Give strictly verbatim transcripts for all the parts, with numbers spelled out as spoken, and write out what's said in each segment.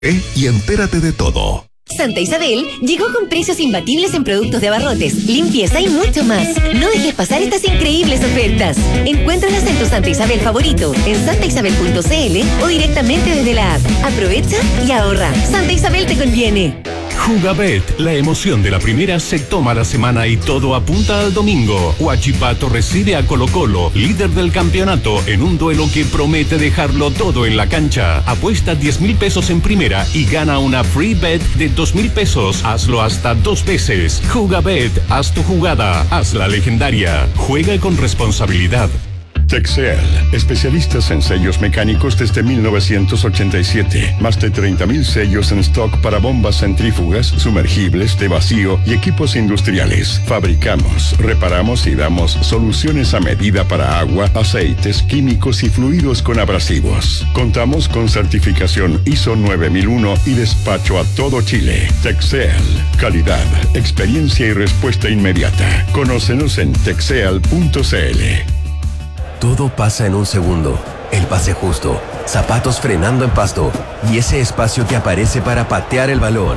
y entérate de todo. Santa Isabel llegó con precios imbatibles en productos de abarrotes, limpieza y mucho más. No dejes pasar estas increíbles ofertas. Encuéntralas en tu Santa Isabel favorito, en santa isabel punto c l o directamente desde la app. Aprovecha y ahorra. Santa Isabel te conviene. Jugabet, la emoción de la primera se toma la semana y todo apunta al domingo. Huachipato recibe a Colo Colo, líder del campeonato, en un duelo que promete dejarlo todo en la cancha. Apuesta diez mil pesos en primera y gana una free bet de dos mil pesos. Hazlo hasta dos veces. Jugabet, haz tu jugada, hazla legendaria. Juega con responsabilidad. Texel, especialistas en sellos mecánicos desde mil novecientos ochenta y siete. Más de treinta mil sellos en stock para bombas centrífugas, sumergibles, de vacío y equipos industriales. Fabricamos, reparamos y damos soluciones a medida para agua, aceites, químicos y fluidos con abrasivos. Contamos con certificación I S O nueve mil uno y despacho a todo Chile. Texel, calidad, experiencia y respuesta inmediata. Conócenos en texel punto c l. Todo pasa en un segundo. El pase justo, zapatos frenando en pasto y ese espacio que aparece para patear el balón.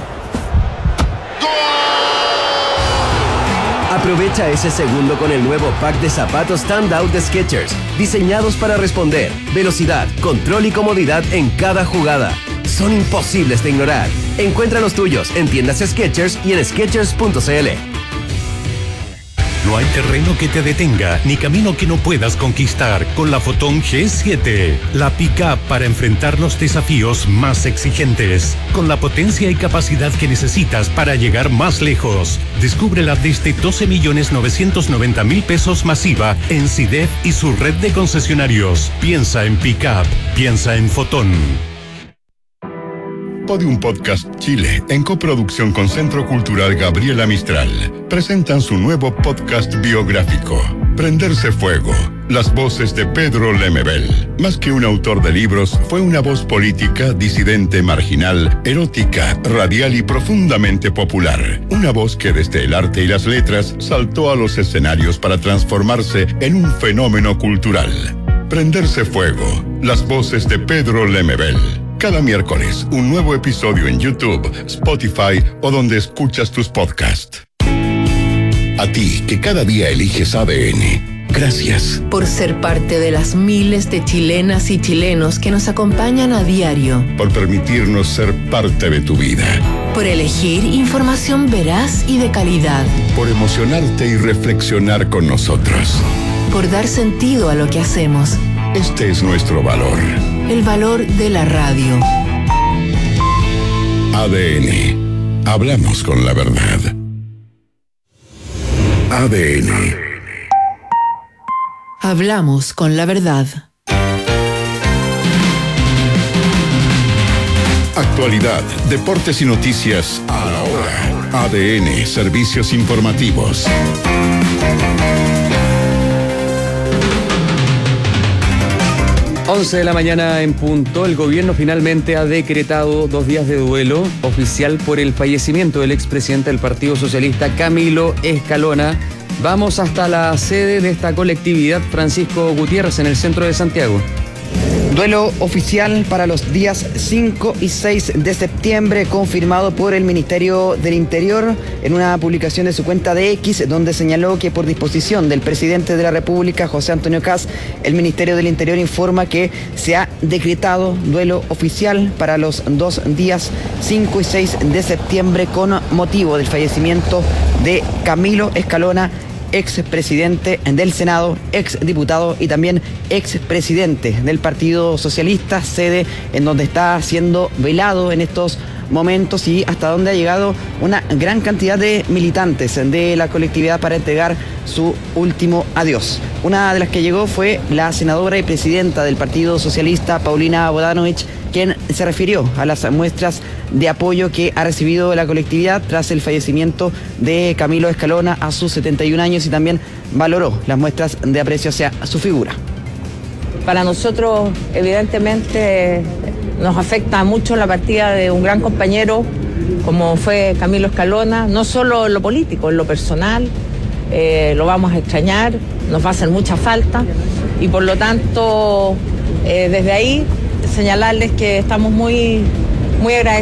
Aprovecha ese segundo con el nuevo pack de zapatos Standout de Skechers, diseñados para responder, velocidad, control y comodidad en cada jugada. Son imposibles de ignorar. Encuentra los tuyos en tiendas Skechers y en skechers punto c l. No hay terreno que te detenga, ni camino que no puedas conquistar con la Fotón G siete. La pick-up para enfrentar los desafíos más exigentes, con la potencia y capacidad que necesitas para llegar más lejos. Descúbrela desde doce millones novecientos noventa mil pesos masiva en SIDEF y su red de concesionarios. Piensa en pick-up, piensa en Fotón. Podium Podcast Chile, en coproducción con Centro Cultural Gabriela Mistral, presentan su nuevo podcast biográfico, Prenderse Fuego. Las voces de Pedro Lemebel. Más que un autor de libros, fue una voz política, disidente, marginal, erótica, radial y profundamente popular. Una voz que desde el arte y las letras saltó a los escenarios para transformarse en un fenómeno cultural. Prenderse Fuego. Las voces de Pedro Lemebel. Cada miércoles, un nuevo episodio en YouTube, Spotify o donde escuchas tus podcasts. A ti, que cada día eliges A D N, gracias. Por ser parte de las miles de chilenas y chilenos que nos acompañan a diario. Por permitirnos ser parte de tu vida. Por elegir información veraz y de calidad. Por emocionarte y reflexionar con nosotros. Por dar sentido a lo que hacemos. Este es nuestro valor. El valor de la radio. A D N. Hablamos con la verdad. A D N. Hablamos con la verdad. Actualidad, deportes y noticias a la hora. A D N, servicios informativos. once de la mañana en punto, el gobierno finalmente ha decretado dos días de duelo oficial por el fallecimiento del expresidente del Partido Socialista, Camilo Escalona. Vamos hasta la sede de esta colectividad, Francisco Gutiérrez, en el centro de Santiago. Duelo oficial para los días cinco y seis de septiembre, confirmado por el Ministerio del Interior en una publicación de su cuenta de X, donde señaló que por disposición del presidente de la República, José Antonio Kast, el Ministerio del Interior informa que se ha decretado duelo oficial para los dos días cinco y seis de septiembre con motivo del fallecimiento de Camilo Escalona, expresidente del Senado, exdiputado y también expresidente del Partido Socialista, sede en donde está siendo velado en estos momentos y hasta donde ha llegado una gran cantidad de militantes de la colectividad para entregar su último adiós. Una de las que llegó fue la senadora y presidenta del Partido Socialista, Paulina Bodanovich, quien se refirió a las muestras de apoyo que ha recibido la colectividad tras el fallecimiento de Camilo Escalona a sus setenta y un años y también valoró las muestras de aprecio hacia su figura. Para nosotros, evidentemente, nos afecta mucho la partida de un gran compañero como fue Camilo Escalona, no solo en lo político, en lo personal. Eh, lo vamos a extrañar, nos va a hacer mucha falta y por lo tanto, eh, desde ahí, señalarles que estamos muy, muy agradecida.